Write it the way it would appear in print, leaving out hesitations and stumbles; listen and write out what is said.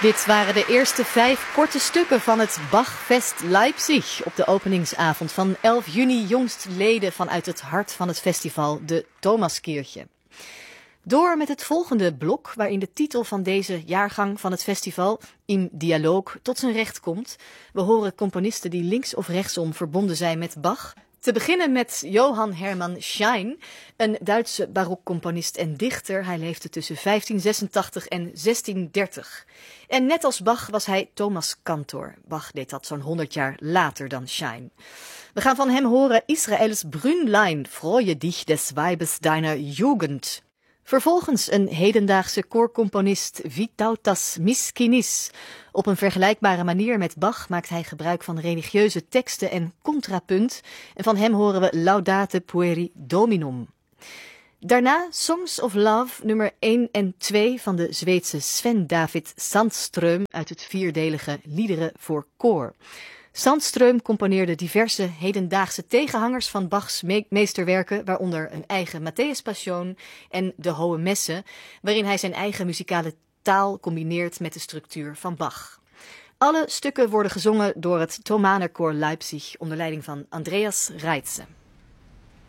Dit waren de eerste 5 korte stukken van het Bachfest Leipzig op de openingsavond van 11 juni jongstleden vanuit het hart van het festival, de Thomaskirche. Door met het volgende blok, waarin de titel van deze jaargang van het festival, In Dialoog, tot zijn recht komt. We horen componisten die links of rechtsom verbonden zijn met Bach. Te beginnen met Johann Hermann Schein, een Duitse barokcomponist en dichter. Hij leefde tussen 1586 en 1630. En net als Bach was hij Thomaskantor. Bach deed dat zo'n 100 jaar later dan Schein. We gaan van hem horen Israels Brünnlein, freue dich des Weibes deiner Jugend. Vervolgens een hedendaagse koorcomponist Vytautas Miskinis. Op een vergelijkbare manier met Bach maakt hij gebruik van religieuze teksten en contrapunt. En van hem horen we Laudate Pueri Dominum. Daarna Songs of Love nummer 1 en 2 van de Zweedse Sven David Sandström uit het 4-delige Liederen voor koor. Sandström componeerde diverse hedendaagse tegenhangers van Bachs meesterwerken, waaronder een eigen Matthäus-passion en de Hohe Messe, waarin hij zijn eigen muzikale taal combineert met de structuur van Bach. Alle stukken worden gezongen door het Thomanerchor Leipzig onder leiding van Andreas Reitze.